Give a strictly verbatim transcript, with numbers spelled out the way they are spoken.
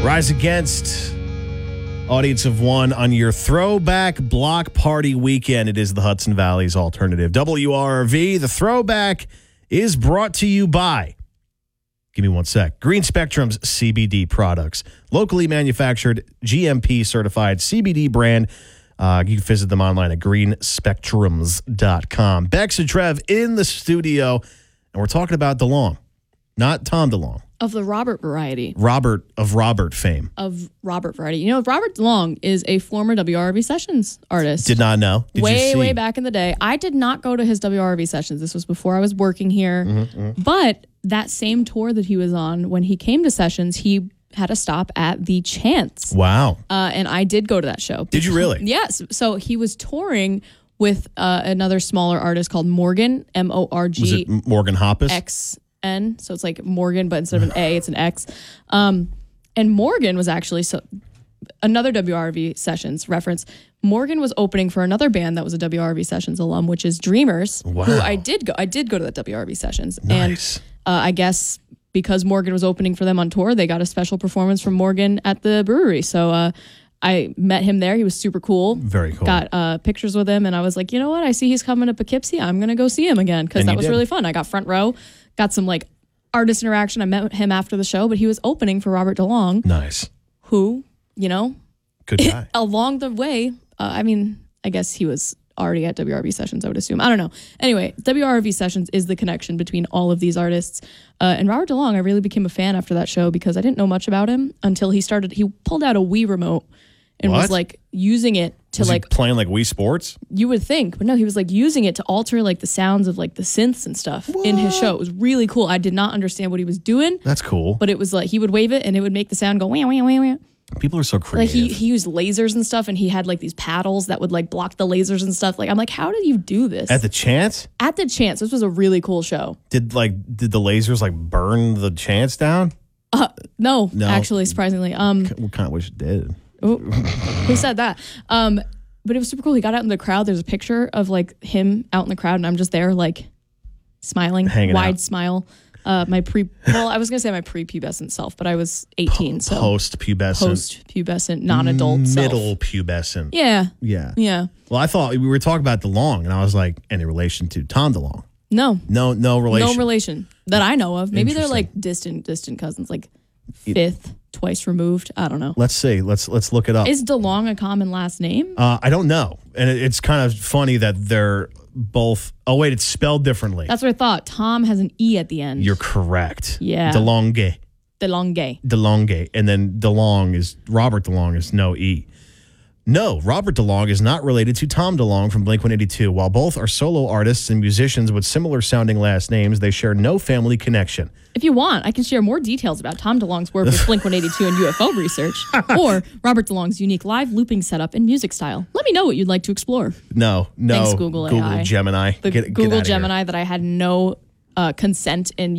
Rise Against, audience of one on your throwback block party weekend. It is the Hudson Valley's alternative. W R R V, the throwback is brought to you by, give me one sec, Green Spectrum's C B D products. Locally manufactured, G M P certified C B D brand. Uh, you can visit them online at green spectrums dot com. Bex and Trev in the studio, and we're talking about DeLonge, not Tom DeLonge. Of the Robert variety. Robert of Robert fame. Of Robert variety. You know, Robert DeLonge is a former W R R V Sessions artist. Did not know. Did way, you see? way back in the day. I did not go to his W R R V Sessions. This was before I was working here. Mm-hmm, mm-hmm. But that same tour that he was on, when he came to Sessions, he had a stop at the Chance. Wow. Uh, and I did go to that show. Did you really? Yes. So he was touring with uh, another smaller artist called Morgan, M O R G. Was it Morgan Hoppus? X N. So it's like Morgan, but instead of an A, it's an X. Um, and Morgan was actually, so another W R V Sessions reference. Morgan was opening for another band that was a W R V Sessions alum, which is Dreamers. Wow. Who I did go. I did go to that W R V Sessions. Nice. And uh, I guess because Morgan was opening for them on tour, they got a special performance from Morgan at the brewery. So uh, I met him there. He was super cool. Very cool. Got uh, pictures with him, and I was like, you know what? I see he's coming to Poughkeepsie. I'm gonna go see him again because And that you was did. really fun. I got front row. Got some like artist interaction. I met him after the show, but he was opening for Robert DeLonge, Nice. who, you know, Good guy. along the way, uh, I mean, I guess he was already at W R V Sessions, I would assume. I don't know. Anyway, W R V Sessions is the connection between all of these artists. Uh, and Robert DeLonge, I really became a fan after that show because I didn't know much about him until he started, he pulled out a Wii remote and What? was like using it to Was he like, playing like Wii Sports? you would think, but no, he was like using it to alter like the sounds of like the synths and stuff in his show. It was really cool. I did not understand what he was doing, That's cool. but it was like he would wave it and it would make the sound go wah, wah, wah, wah. People are so Like creative. he, he used lasers and stuff, and he had like these paddles that would like block the lasers and stuff. Like I'm like, how did you do this? At the Chance? At the Chance, this was a really cool show. Did like did the lasers like burn the Chance down? Uh, no, No. actually, surprisingly. Um, We kind of wish it did. ooh, who said that? Um, but it was super cool. He got out in the crowd. There's a picture of like him out in the crowd, and I'm just there like smiling, Hanging wide out. smile. Uh, my pre, well, I was gonna say my pre-pubescent self, but I was eighteen, so Post pubescent. post-pubescent, non-adult self. Middle pubescent. Yeah, Yeah. yeah. Well, I thought we were talking about DeLonge, and I was like, any relation to Tom DeLonge? No, No, no relation. no relation that I know of. Maybe they're Interesting. like distant, distant cousins, like fifth, twice removed. I don't know. Let's see. Let's let's look it up. Is DeLonge a common last name? Uh, I don't know, and it, it's kind of funny that they're both. Oh wait, it's spelled differently. That's what I thought. Tom has an E at the end. You're correct. Yeah. DeLonge. DeLonge. DeLonge, and then DeLonge is Robert DeLonge is no E. No, Robert DeLonge is not related to Tom DeLonge from Blink one eighty-two. While both are solo artists and musicians with similar sounding last names, they share no family connection. If you want, I can share more details about Tom DeLonge's work with Blink one eighty-two and U F O research, or Robert DeLonge's unique live looping setup and music style. Let me know what you'd like to explore. No, no. Thanks, Google A I. Google Gemini. The Get- get Google outta here. Gemini that I had no uh, consent in